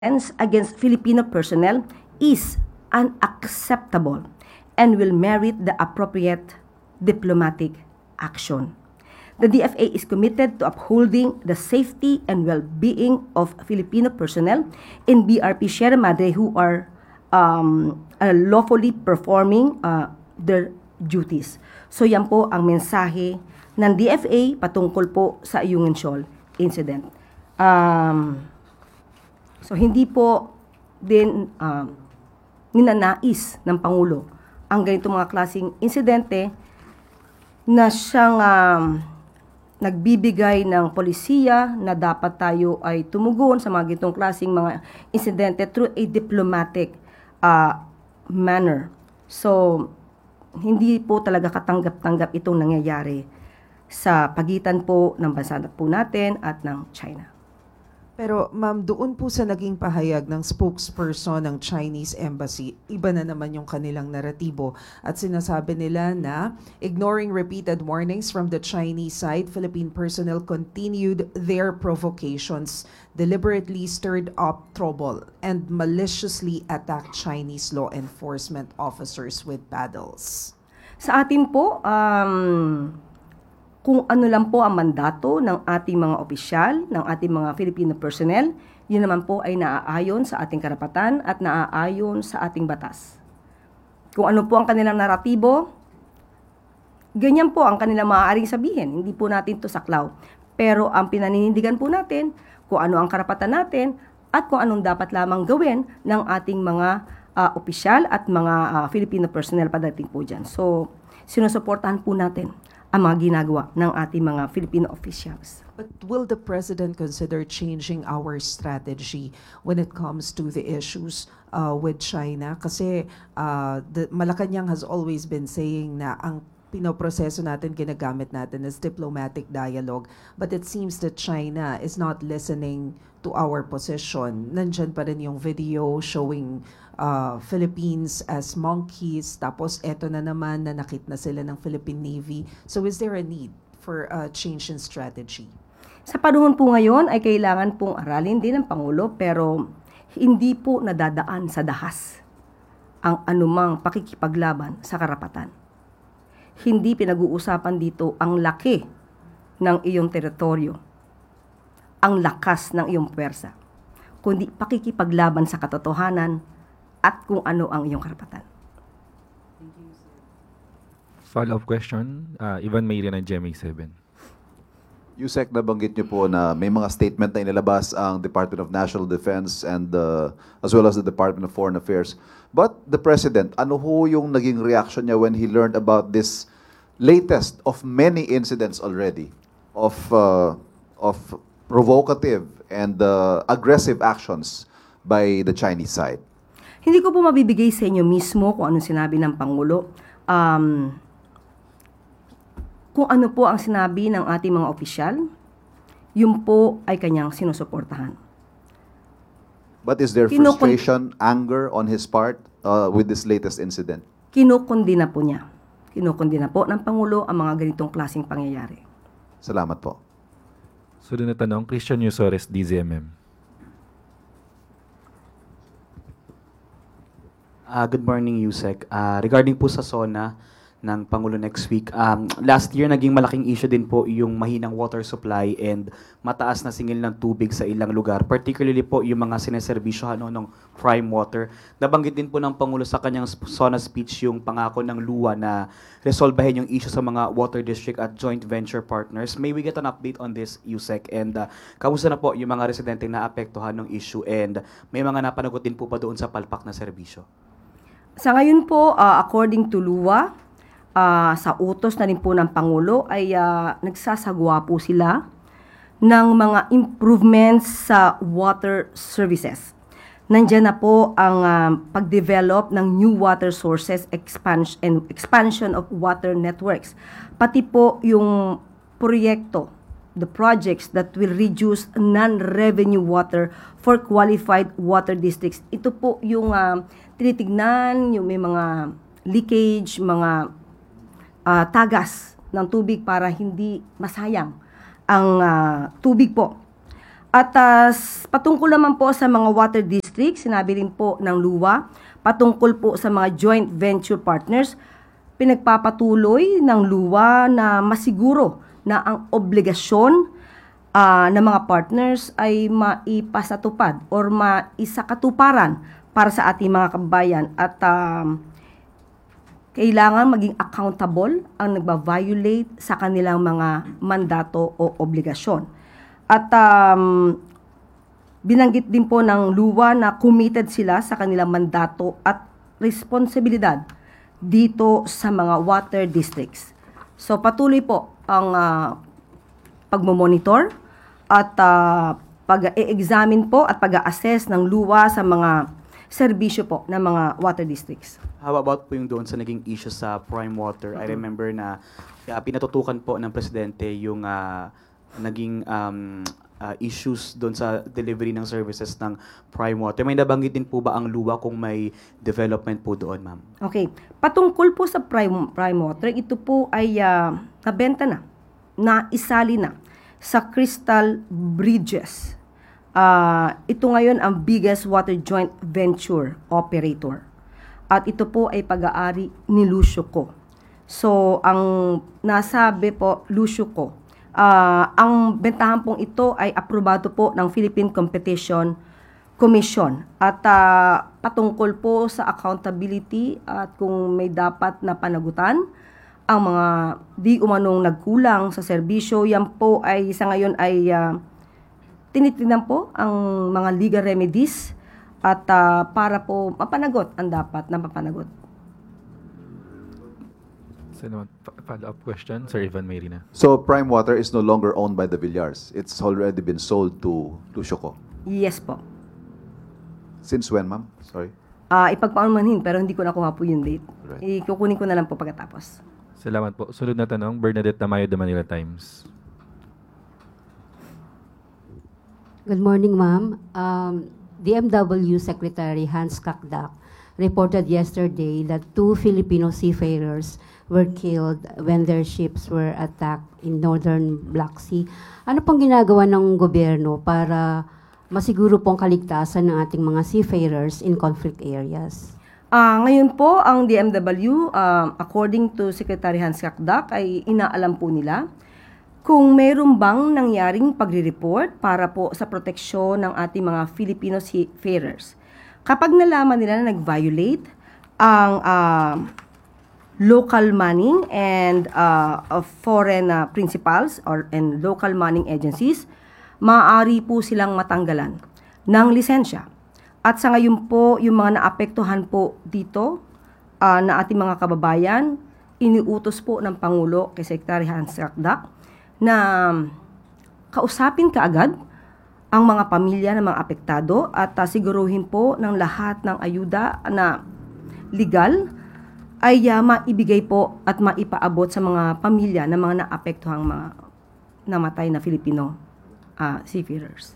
against Filipino personnel is unacceptable and will merit the appropriate diplomatic action. The DFA is committed to upholding the safety and well-being of Filipino personnel in BRP Sierra Madre who are lawfully performing their duties. So yan po ang mensahe ng DFA patungkol po sa Ayungin Shoal incident. So hindi po din ninanais ng Pangulo ang ganitong mga klaseng insidente na siyang nagbibigay ng polisiya na dapat tayo ay tumugon sa mga ganitong klaseng mga insidente through a diplomatic manner. So, hindi po talaga katanggap-tanggap itong nangyayari sa pagitan po ng bansa po natin at ng China. Pero ma'am, doon po sa naging pahayag ng spokesperson ng Chinese Embassy, iba na naman yung kanilang naratibo at sinasabi nila na ignoring repeated warnings from the Chinese side, Philippine personnel continued their provocations, deliberately stirred up trouble, and maliciously attacked Chinese law enforcement officers with paddles. Sa atin po, kung ano lang po ang mandato ng ating mga opisyal, ng ating mga Filipino personnel, yun naman po ay naaayon sa ating karapatan at naaayon sa ating batas. Kung ano po ang kanilang naratibo, ganyan po ang kanilang maaaring sabihin. Hindi po natin to saklaw. Pero ang pinaninindigan po natin, kung ano ang karapatan natin at kung anong dapat lamang gawin ng ating mga opisyal at mga Filipino personnel padating po dyan. So, sinusuportahan po natin ang mga ginagawa ng ating mga Filipino officials. But will the President consider changing our strategy when it comes to the issues with China? Kasi the Malacanang has always been saying na ang pinoproseso natin, ginagamit natin is diplomatic dialogue. But it seems that China is not listening to our position. Nandyan pa rin yung video showing Philippines as monkeys, tapos eto na naman nanakit na sila ng Philippine Navy. So is there a need for a change in strategy? Sa panahon po ngayon ay kailangan pong aralin din ng Pangulo pero hindi po nadadaan sa dahas ang anumang pakikipaglaban sa karapatan. Hindi pinag-uusapan dito ang laki ng iyong teritoryo, ang lakas ng iyong puwersa, kundi pakikipaglaban sa katotohanan at kung ano ang iyong karapatan. Follow-up question, Ivan Mayria ng GMA7. Yusek, nabanggit niyo po na may mga statement na inilabas ang Department of National Defense and as well as the Department of Foreign Affairs. But the President, ano ho yung naging reaction niya when he learned about this latest of many incidents already of provocative and aggressive actions by the Chinese side? Hindi ko po mabibigay sa inyo mismo kung anong sinabi ng Pangulo. Kung ano po ang sinabi ng ating mga opisyal, yun po ay kanyang sinusuportahan. But is there frustration, anger on his part with this latest incident? Kinukundina po niya. Kinukundina po ng Pangulo ang mga ganitong klaseng pangyayari. Salamat po. Sunod na tanong, Christian Yusores, DZMM. Good morning, Yusek. Regarding po sa SONA ng Pangulo next week, last year naging malaking issue din po yung mahinang water supply and mataas na singil ng tubig sa ilang lugar, particularly po yung mga sineserbisyohan ng prime water. Nabanggit din po ng Pangulo sa kanyang SONA speech yung pangako ng luwa na resolbahin yung issue sa mga water district at joint venture partners. May we get an update on this, Yusek? And kamusta na po yung mga residente na apektuhan ng issue and may mga napanagot din po pa doon sa palpak na serbisyo? Sa ngayon po, according to LUWA, sa utos na rin po ng Pangulo ay nagsasagawa po sila ng mga improvements sa water services. Nandiyan na po ang pag-develop ng new water sources, expansion of water networks. Pati po yung proyekto, the projects that will reduce non-revenue water for qualified water districts. Ito po yung tinitignan, yung may mga leakage, mga tagas ng tubig para hindi masayang ang tubig po. At patungkol naman po sa mga water districts, sinabi rin po ng LUWA, patungkol po sa mga joint venture partners, pinagpapatuloy ng LUWA na masiguro na ang obligasyon ng mga partners ay maipasatupad or maisakatuparan para sa ating mga kababayan at kailangan maging accountable ang nagba-violate sa kanilang mga mandato o obligasyon. At binanggit din po ng LUWA na committed sila sa kanilang mandato at responsibilidad dito sa mga water districts. So patuloy po ang pagmomonitor at pag-e-examine po at pag-assess ng LUWA sa mga serbisyo po ng mga water districts. How about po yung doon sa naging issue sa Prime Water? I remember na pinatutukan po ng presidente yung naging issues doon sa delivery ng services ng Prime Water. May nabanggit din po ba ang LUWA kung may development po doon, ma'am? Okay. Patungkol po sa Prime Water, ito po ay nabenta na isali na sa Crystal Bridges. Ito ngayon ang biggest water joint venture operator. At ito po ay pag-aari ni Lucio Co. So, ang nasabi po, Lucio Co. Ang bentahan pong ito ay aprobado po ng Philippine Competition Commission. At patungkol po sa accountability at kung may dapat na panagutan, ang mga di umanong nagkulang sa serbisyo, yan po ay sa ngayon ay tinitingnan po ang mga legal remedies at para po mapanagot ang dapat na mapanagot. So, follow-up question, Sir Ivan Mayrina. So Prime Water is no longer owned by the Villars. It's already been sold to Lucio. Yes po. Since when, ma'am? Sorry. Ipagpaumanhin pero hindi ko nakuha po yung date. Right. Ikukunin ko na lang po pagkatapos. Salamat po. Sunod na tanong, Bernadette Tamayo, The Manila Times. Good morning, ma'am. DMW Secretary Hans Kakdak reported yesterday that 2 Filipino seafarers were killed when their ships were attacked in northern Black Sea. Ano pong ginagawa ng gobyerno para masiguro pong kaligtasan ng ating mga seafarers in conflict areas? Ngayon po, ang DMW, according to Secretary Hans Kakdak, ay inaalam po nila kung mayroon bang nangyaring pagre-report para po sa proteksyon ng ating mga Filipino seafarers. Kapag nalaman nila na nag-violate ang local manning and of foreign principals and local manning agencies, maaari po silang matanggalan ng lisensya. At sa ngayon po, yung mga naapektuhan po dito na ating mga kababayan, iniutos po ng Pangulo kay Secretary Hans Kakdak na kausapin kaagad ang mga pamilya ng mga apektado at siguruhin po ng lahat ng ayuda na legal ay maibigay po at maipaabot sa mga pamilya ng mga naapektuhang mga namatay na Filipino seafarers.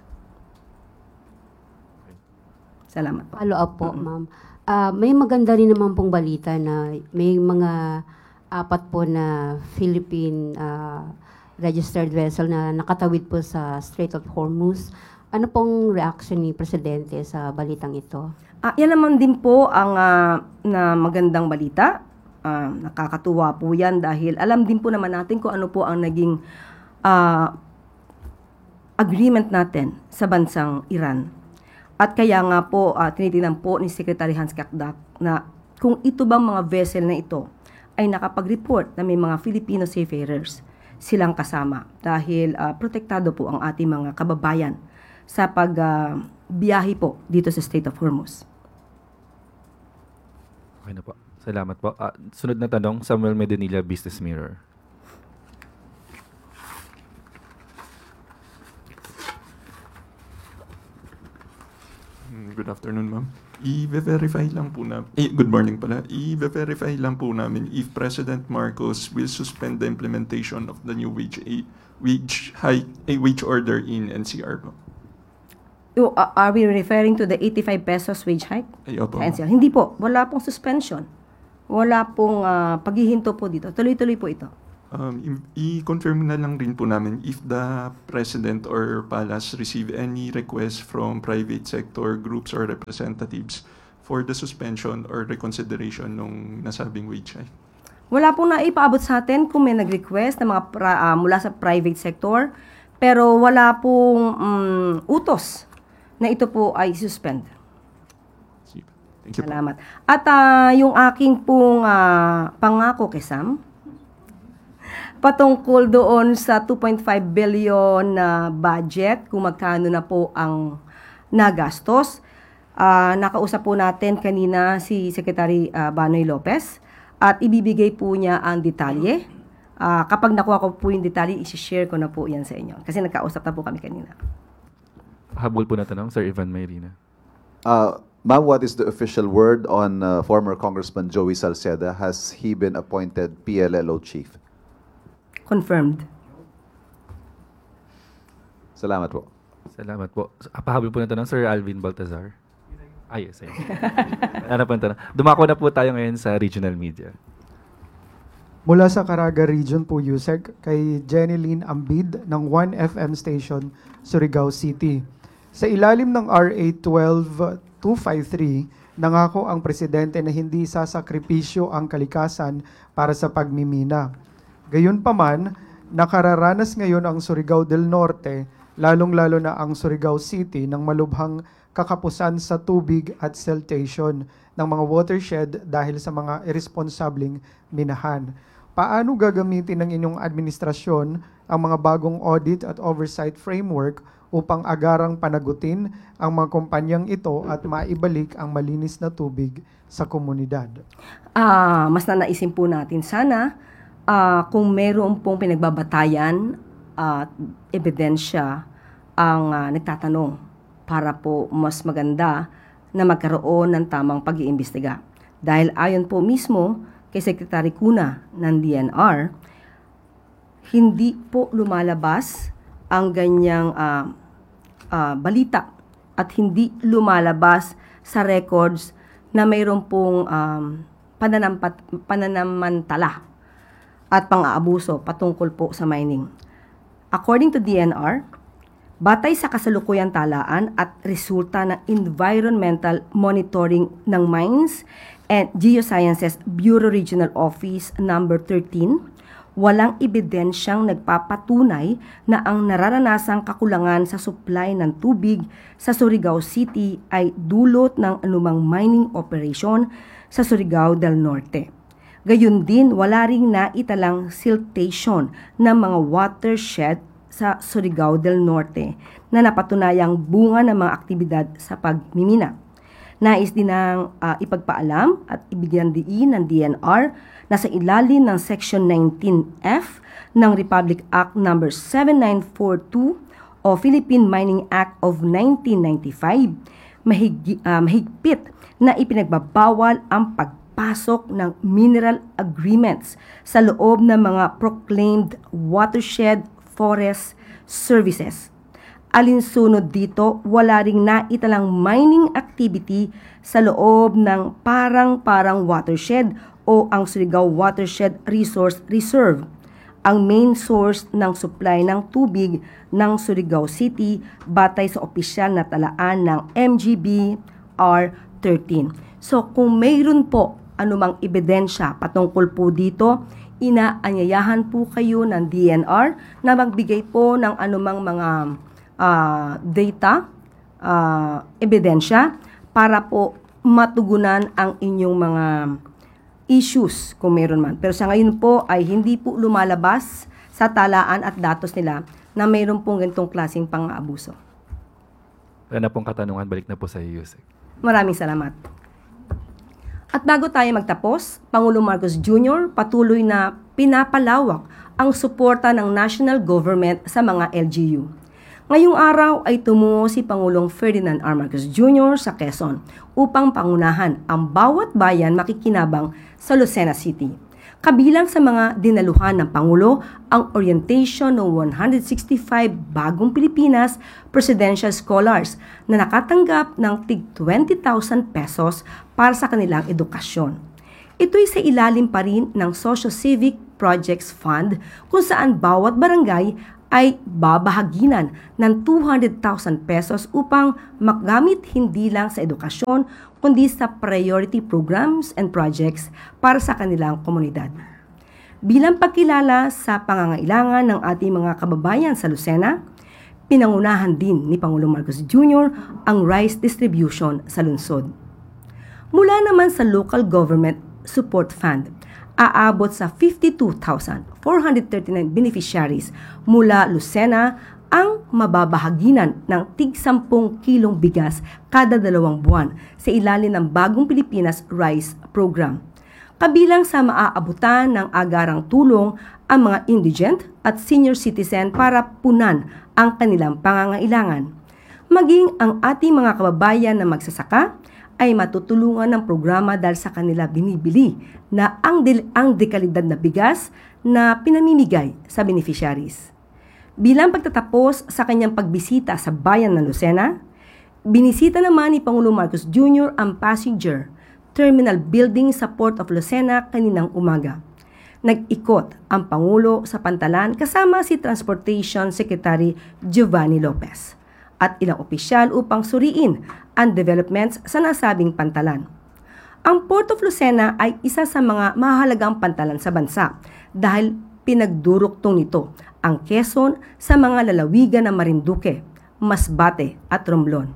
Salamat po. Follow up po, ma'am. May maganda rin naman pong balita na may mga 4 po na Philippine registered vessel na nakatawid po sa Strait of Hormuz. Ano pong reaction ni Presidente sa balitang ito? Yan naman din po ang na magandang balita. Nakakatuwa po yan dahil alam din po naman natin kung ano po ang naging agreement natin sa bansang Iran. At kaya nga po, tinitingnan po ni Secretary Hans Kakdak na kung ito bang mga vessel na ito ay nakapag-report na may mga Filipino seafarers silang kasama dahil protektado po ang ating mga kababayan sa pagbiyahe po dito sa Strait of Hormuz. Okay na po. Salamat po. Sunod na tanong, Samuel Medinilla, Business Mirror. Good afternoon, ma'am. I-verify lang po na, good morning pala. I-verify lang po namin if President Marcos will suspend the implementation of the new wage order in NCR po. Are we referring to the 85 pesos wage hike? Ay, opo. NCR? Hindi po. Wala pong suspension. Wala pong paghihinto po dito. Tuloy-tuloy po ito. I-confirm na lang rin po namin if the President or Palace receive any request from private sector groups or representatives for the suspension or reconsideration ng nasabing wage hike. Wala pong naipaabot sa atin kung may nag-request na mga mula sa private sector, pero wala pong utos na ito po ay suspend. Thank you po. Salamat. At yung aking pong pangako kay Sam, patungkol doon sa 2.5 billion na budget, kung magkano na po ang nagastos, nakausap po natin kanina si Secretary Banoy Lopez at ibibigay po niya ang detalye. Kapag nakuha ko po yung detalye, isi-share ko na po yan sa inyo. Kasi nagkausap na po kami kanina. Habol po na tanong, Sir Ivan Mayrina. Ma'am, what is the official word on former Congressman Joey Salceda? Has he been appointed PLLO chief? Confirmed. Salamat po. Salamat po. Pahabol po na tanong, Sir Alvin Baltazar. Yes. Ano po ang tanong? Dumako na po tayo ngayon sa regional media. Mula sa Caraga Region po, Yusek, kay Jeneline Ambid ng 1FM station, Surigao City. Sa ilalim ng RA 12253, nangako ang presidente na hindi sasakripisyo ang kalikasan para sa pagmimina. Gayunpaman, nakararanas ngayon ang Surigao del Norte, lalong-lalo na ang Surigao City ng malubhang kakapusan sa tubig at siltation ng mga watershed dahil sa mga irresponsableng minahan. Paano gagamitin ng inyong administrasyon ang mga bagong audit at oversight framework upang agarang panagutin ang mga kumpanyang ito at maibalik ang malinis na tubig sa komunidad? Mas nanaisin po natin sana kung meron pong pinagbabatayan at ebidensya ang nagtatanong para po mas maganda na magkaroon ng tamang pag-iimbestiga. Dahil ayon po mismo kay Secretary Cuna ng DNR, hindi po lumalabas ang ganyang balita at hindi lumalabas sa records na mayroon pong pananamantala at pang-aabuso patungkol po sa mining. According to DNR, batay sa kasalukuyang talaan at resulta ng Environmental Monitoring ng Mines and Geosciences Bureau Regional Office number 13, walang ebidensyang nagpapatunay na ang nararanasang kakulangan sa supply ng tubig sa Surigao City ay dulot ng anumang mining operation sa Surigao del Norte. Gayun din, wala ring naitalang siltation ng mga watershed sa Surigao del Norte na napatunayang bunga ng mga aktibidad sa pagmimina. Nais din ng ipagpaalam at ibigyan diin ng DNR na sa ilalim ng Section 19F ng Republic Act No. 7942 o Philippine Mining Act of 1995, mahigpit na ipinagbabawal ang pagpasok ng mineral agreements sa loob ng mga proclaimed watershed forest services. Alinsunod dito, wala ring naitalang mining activity sa loob ng parang-parang watershed o ang Surigao Watershed Resource Reserve, ang main source ng supply ng tubig ng Surigao City batay sa opisyal na talaan ng MGB R13. So kung mayroon po anumang ebidensya patungkol po dito, inaanyayahan po kayo ng DNR na magbigay po ng anumang mga data, ebidensya para po matugunan ang inyong mga issues kung meron man. Pero sa ngayon po ay hindi po lumalabas sa talaan at datos nila na mayroon pong ganitong klaseng pang-aabuso. Wala na pong katanungan, balik na po sa Yusek. Maraming salamat. At bago tayo magtapos, Pangulo Marcos Jr. patuloy na pinapalawak ang suporta ng national government sa mga LGU. Ngayong araw ay tumungo si Pangulong Ferdinand R. Marcos Jr. sa Quezon upang pangunahan ang bawat bayan makikinabang sa Lucena City. Kabilang sa mga dinaluhan ng Pangulo ang orientation ng 165 bagong Pilipinas Presidential Scholars na nakatanggap ng tig 20,000 pesos para sa kanilang edukasyon. Ito'y sa ilalim pa rin ng socio-civic Projects Fund kung saan bawat barangay ay babahaginan ng 200,000 pesos upang magamit hindi lang sa edukasyon kundi sa priority programs and projects para sa kanilang komunidad. Bilang pagkilala sa pangangailangan ng ating mga kababayan sa Lucena, pinangunahan din ni Pangulong Marcos Jr. ang rice distribution sa lungsod. Mula naman sa Local Government Support Fund, aabot sa 52,439 beneficiaries mula Lucena ang mababahaginan ng tig 10 kilong bigas kada 2 buwan sa ilalim ng Bagong Pilipinas Rice Program. Kabilang sa maaabutan ng agarang tulong ang mga indigent at senior citizen para punan ang kanilang pangangailangan. Maging ang ating mga kababayan na magsasaka ay matutulungan ng programa dahil sa kanila binibili na ang dekalidad na bigas na pinamimigay sa beneficiaries. Bilang pagtatapos sa kanyang pagbisita sa bayan ng Lucena, binisita naman ni Pangulong Marcos Jr. ang passenger terminal building sa Port of Lucena kaninang umaga. Nag-ikot ang Pangulo sa Pantalan kasama si Transportation Secretary Giovanni Lopez at ilang opisyal upang suriin ang developments sa nasabing pantalan. Ang Port of Lucena ay isa sa mga mahalagang pantalan sa bansa dahil pinagduruktong nito ang Quezon sa mga lalawigan ng Marinduque, Masbate at Romblon.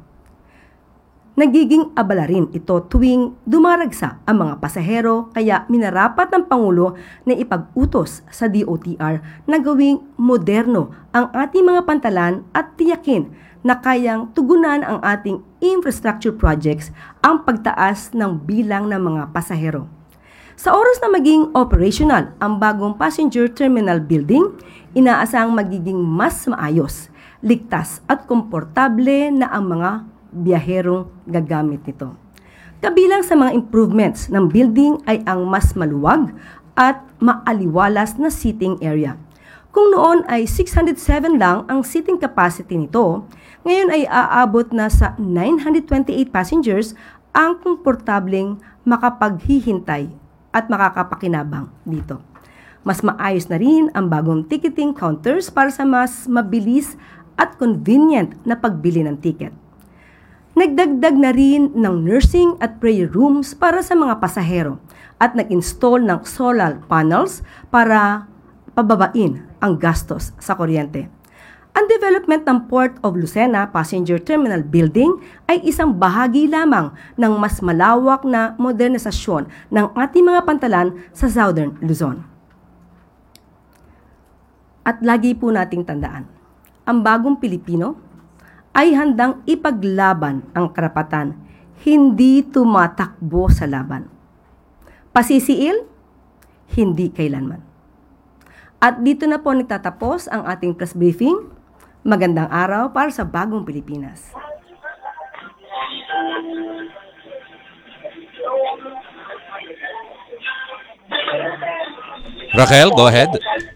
Nagiging abala rin ito tuwing dumaragsa ang mga pasahero kaya minarapat ng Pangulo na ipag-utos sa DOTR na gawing moderno ang ating mga pantalan at tiyakin na kayang tugunan ang ating infrastructure projects ang pagtaas ng bilang ng mga pasahero. Sa oras na maging operational ang bagong passenger terminal building, inaasang magiging mas maayos, ligtas at komportable na ang mga biyaherong gagamit nito. Kabilang sa mga improvements ng building ay ang mas maluwag at maaliwalas na seating area. Kung noon ay 607 lang ang seating capacity nito, ngayon ay aabot na sa 928 passengers ang komportableng makapaghihintay at makakapakinabang dito. Mas maayos na rin ang bagong ticketing counters para sa mas mabilis at convenient na pagbili ng ticket. Nagdagdag na rin ng nursing at prayer rooms para sa mga pasahero at nag-install ng solar panels para pababain ang gastos sa kuryente. Ang development ng Port of Lucena Passenger Terminal Building ay isang bahagi lamang ng mas malawak na modernisasyon ng ating mga pantalan sa Southern Luzon. At lagi po nating tandaan, ang bagong Pilipino ay handang ipaglaban ang karapatan, hindi tumatakbo sa laban. Pasisiil, hindi kailanman. At dito na po nagtatapos ang ating press briefing. Magandang araw para sa bagong Pilipinas. Raquel, go ahead.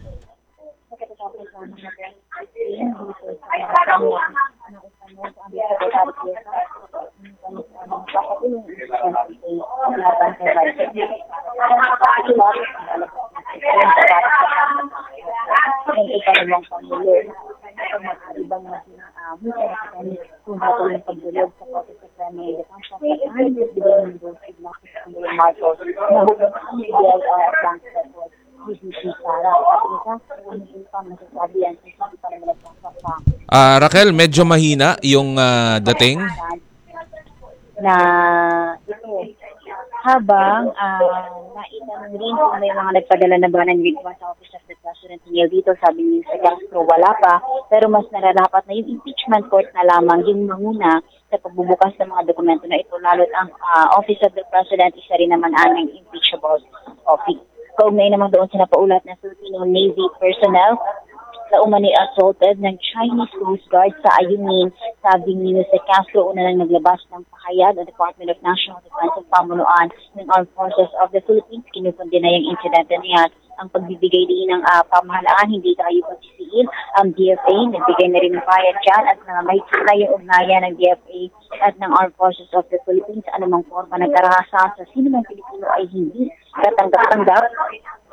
Raquel, medyo mahina yung dating. Na ito, habang naitanong rin kung may mga nagpadala na ba ng request sa Office of the President dito, sabi ni Mr. Castro, wala pa, pero mas nararapat na yung impeachment court na lamang yung manguna sa pagbubukas ng mga dokumento na ito, lalo't ang Office of the President isa rin naman aming impeachable office. Kaugnay naman doon sa napaulat na Filipino Navy personnel na umani assaulted ng Chinese Coast Guard sa Ayungin. Sabi ni Mr. Castro, una nang naglabas ng pahayag ang Department of National Defense at pamunuan ng Armed Forces of the Philippines. Kinukundi na yung incident na yan. Ang pagbibigay din ng pamahalaan, hindi tayo pagsisiil. Ang DFA, nagbigay na rin ng pahayag dyan at mahigit na yung ugnayan ng DFA at ng Armed Forces of the Philippines. Anumang forma ng karahasan sa sino mang Pilipino ay hindi katanggap-tanggap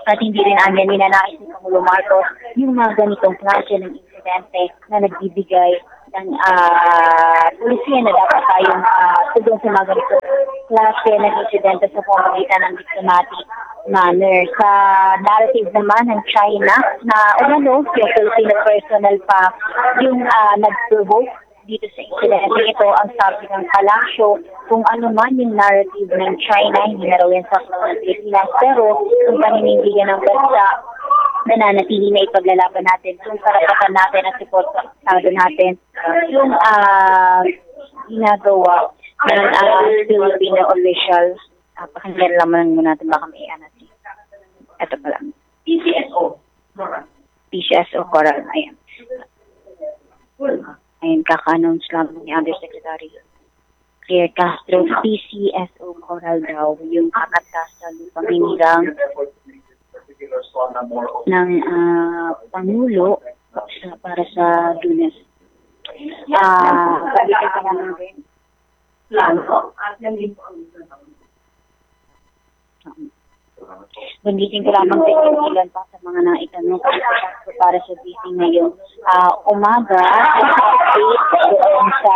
at hindi rin namin ninanais ni Pangulo Marcos yung mga ganitong klase ng insidente na nagbibigay ng polisiya na dapat tayong tugon sa mga ganitong klase ng insidente sa pamamagitan ng diplomatic manner. Sa narrative naman ng China na yung Filipino personnel pa yung nag-provoke dito sa insidente ito, ang sabi ng palasyo, kung ano man yung narrative ng China, hindi na raw yan sa ng Pilipinas, pero yung paninindigan ng bansa, nananatili na ipaglalaban natin, yung karapatan natin at support sa Estado natin, yung ginagawa ng Filipino official. Pakinggan lamang muna natin baka may anati. Ito pala. PCSO Coral. Ayan. Ayun, kaka-announce lang ni Undersecretary Claire Castro, PCSO Coral daw, yung kakatas sa panginilang ng Pangulo para sa Lunes. Balikan ka naman rin. Banditin ko lamang sa ilan pa sa mga naitanong para sa briefing ngayong umaga doon sa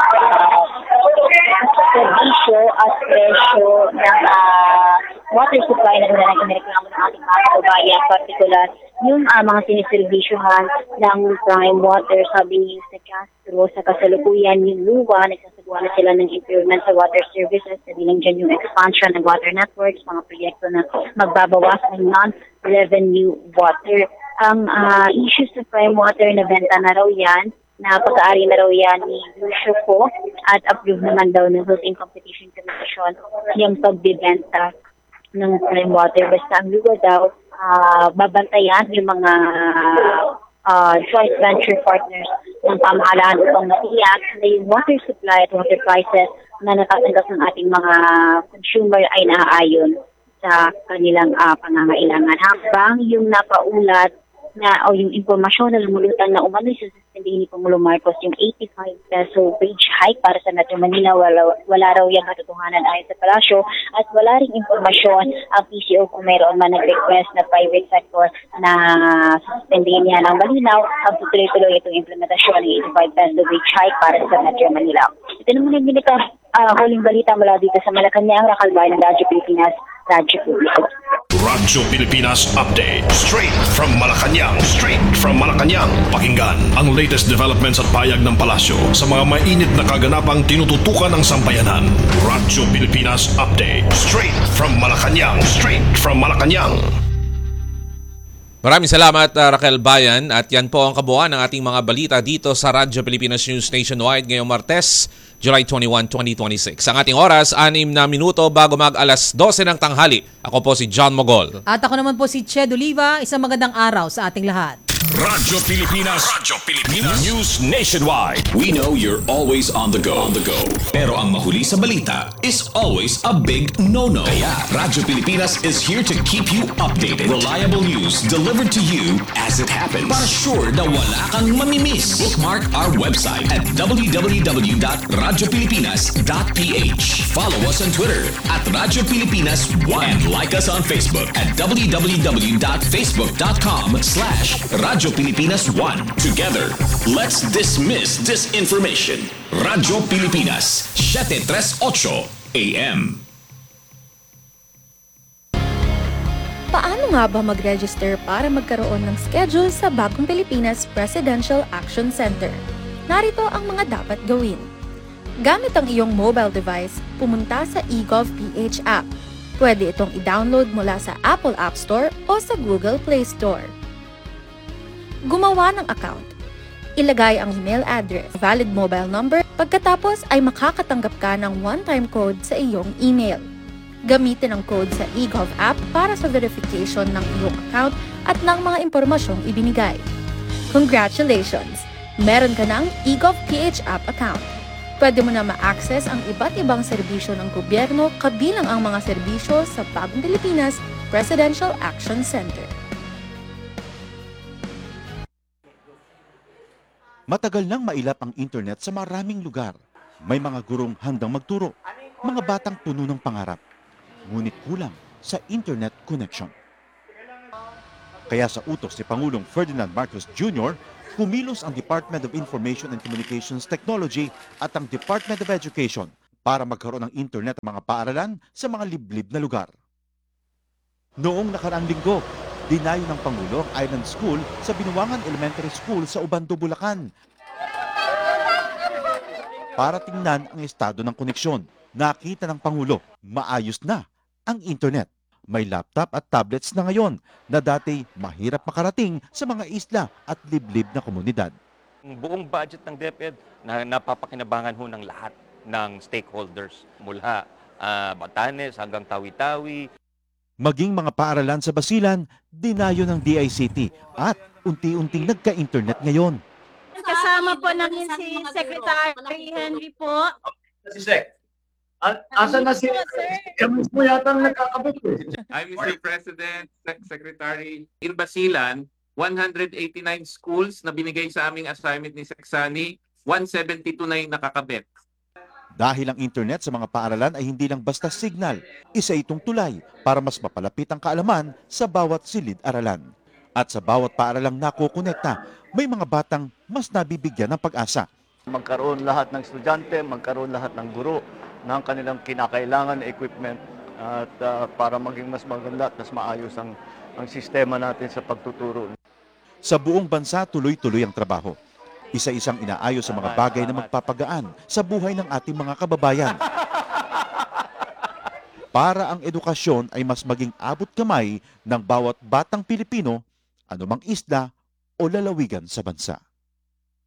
servisyo at presyo ng water supply na ng inireklamo ng ating mga kababayan, particular yung mga siniservisyohan ng prime water, sabi ni sa Castro, sa kasalukuyan yung luwa, nagsasagawa na sila ng improvement sa water services, sabi lang dyan yung expansion ng water networks, mga proyekto na magbabawas ng non-revenue water. Ang issues sa prime water, na benta na raw yan, na pag-aari na raw yan ni Lucio Po at approve naman daw ng Housing Competition Commission yung pagbibenta ng prime water. Basta ang luwa daw, babantayan yung mga joint venture partners ng pamahalaan upang matiyak na yung water supply at water prices na natatanggap ng ating mga consumer ay naaayon sa kanilang pangangailangan. Habang yung napaulat na o yung impormasyon na lumulutang na umano'y suspendin ni Pangulo Marcos yung 85 peso wage hike para sa Metro Manila, wala raw yung katotohanan ayon sa palasyo at wala ring impormasyon ang PCO kung mayroon man nag-request na private sector na suspendin niya ng malinaw ang tutuloy-tuloy itong implementasyon ng 85 peso wage hike para sa Metro Manila. Ito naman yung huling balita mula dito sa Malacanang, Racal Bayan ng Radyo Pilipinas, Radyo Publiko. Radyo Pilipinas Update. Straight from Malacanang. Straight from Malacanang. Pakinggan ang latest developments at payag ng palasyo sa mga mainit na kaganapang tinututukan ng sambayanan. Radyo Pilipinas Update. Straight from Malacanang. Straight from Malacanang. Maraming salamat, Raquel Bayan. At yan po ang kabuuan ng ating mga balita dito sa Radyo Pilipinas News Nationwide ngayong Martes, July 21, 2026. Ang ating oras, 6 na minuto bago mag-alas 12 ng tanghali. Ako po si John Mogol. At ako naman po si Ched Oliva. Isang magandang araw sa ating lahat. Radyo Pilipinas. Radyo Pilipinas. News Nationwide. We know you're always on the go. Pero ang mahuli sa balita is always a big no-no. Kaya Radyo Pilipinas is here to keep you updated. Reliable news delivered to you as it happens. Para sure na wala kang mamimiss. Bookmark our website at www.radiopilipinas.ph. Follow us on Twitter at Radyo Pilipinas 1 and like us on Facebook at www.facebook.com/Radyo Pilipinas 1. Together, let's dismiss disinformation. Radyo Pilipinas, 738 AM. Paano nga ba mag-register para magkaroon ng schedule sa Bagong Pilipinas Presidential Action Center? Narito ang mga dapat gawin. Gamit ang iyong mobile device, pumunta sa eGovPH app. Pwede itong i-download mula sa Apple App Store o sa Google Play Store. Gumawa ng account. Ilagay ang email address, valid mobile number, pagkatapos ay makakatanggap ka ng one-time code sa iyong email. Gamitin ang code sa eGov app para sa verification ng iyong account at ng mga impormasyong ibinigay. Congratulations! Meron ka ng eGovPH app account. Pwede mo na ma-access ang iba't ibang serbisyo ng gobyerno kabilang ang mga serbisyo sa Bagong Pilipinas Presidential Action Center. Matagal nang mailap ang internet sa maraming lugar. May mga gurong handang magturo, mga batang puno ng pangarap. Ngunit kulang sa internet connection. Kaya sa utos ni Pangulong Ferdinand Marcos Jr., kumilos ang Department of Information and Communications Technology at ang Department of Education para magkaroon ng internet ang mga paaralan sa mga liblib na lugar. Noong nakaraang linggo, dinayo ng Pangulo ang Island School sa Binuangan Elementary School sa Ubando, Bulacan para tingnan ang estado ng koneksyon. Nakita ng Pangulo, maayos na ang internet. May laptop at tablets na ngayon na dati mahirap makarating sa mga isla at liblib na komunidad. Ang buong budget ng DepEd na napapakinabangan ho ng lahat ng stakeholders mula Batanes hanggang Tawi-Tawi. Maging mga paaralan sa Basilan, dinayo ng DICT at unti-unting nagka-internet ngayon. Kasama po namin si Secretary Henry po. Si Sec. Asan na si Kamis mo yata nagkakabit eh. I'm Mr. President, Secretary. In Basilan, 189 schools na binigay sa aming assignment ni Seksani, 172 na yung nakakabit. Dahil ang internet sa mga paaralan ay hindi lang basta signal, isa itong tulay para mas mapalapit ang kaalaman sa bawat silid-aralan. At sa bawat paaralang nakukonekta, may mga batang mas nabibigyan ng pag-asa. Magkaroon lahat ng estudyante, magkaroon lahat ng guro ng kanilang kinakailangan na equipment at para maging mas maganda at mas maayos ang sistema natin sa pagtuturo. Sa buong bansa, tuloy-tuloy ang trabaho. Isa-isang inaayos sa mga bagay na magpapagaan sa buhay ng ating mga kababayan. Para ang edukasyon ay mas maging abot kamay ng bawat batang Pilipino, anumang isla o lalawigan sa bansa.